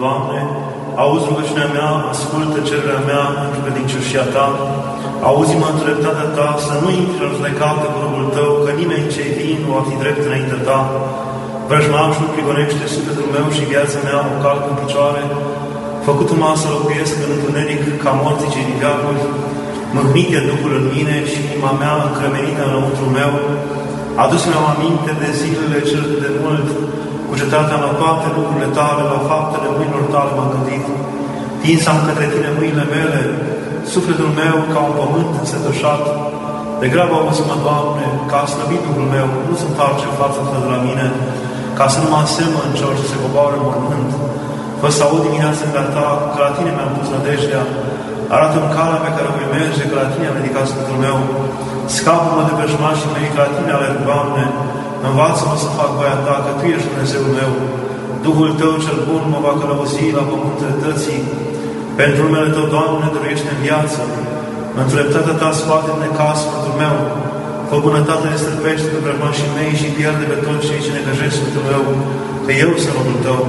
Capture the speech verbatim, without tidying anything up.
Doamne, auzi rugăciunea mea, ascultă cererea mea în credincioșia Ta, auzi-mă în dreptatea Ta, să nu intri în judecată cu robul Tău, că nimeni ce vin nu va fi drept înaintea Ta. Vrăjmașul prigonește sufletul meu și viața mea o calc în picioare, făcut-mă să locuiesc în întuneric ca morții cei din veacuri, mâhnit e Duhul în mine și inima mea încremenită înăuntru meu, adus-mi o aminte de zilele cele de mult, cu cetatea la toate lucrurile Tale, la faptele mâinilor Tale m-am gândit. Tinsam către Tine mâinile mele, sufletul meu ca un pământ însetășat. Degrabă auzi-mă, Doamne, ca a slăbit Duhul meu, nu-ți întoarce fața Ta de la mine, ca să nu mă asemăn celor ce se coboară în mormânt. Fă să aud dimineața de la Ta, că la Tine mi-am pus nădejdea. Arată-mi calea pe care o voi merge, că la Tine am ridicat sufletul meu. Scapă-mă de vrăjmașii mei, că la Tine alerg, Doamne. Învață-mă să fac voia Ta, că Tu ești Dumnezeul meu. Duhul Tău cel bun mă va călăuzi la pământul dreptății. Pentru numele Tău, Doamne, dăruiește-mi viață. Într-o dreptatea Ta scoate-mi necaz sfântul meu. Fă bunătate ne străpește pe vrăjmașii mei și pierde pe toți cei ce necăjesc sfântul meu, că eu sunt robul Tău.